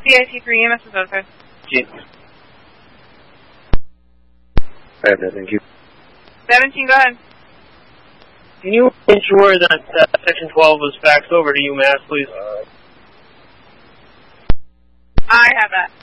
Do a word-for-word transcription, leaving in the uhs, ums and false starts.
C I T three, E M S is outside. Gee. I have nothing, thank you. seventeen, go ahead. Can you ensure that uh, Section twelve was faxed over to UMass, please? I have that.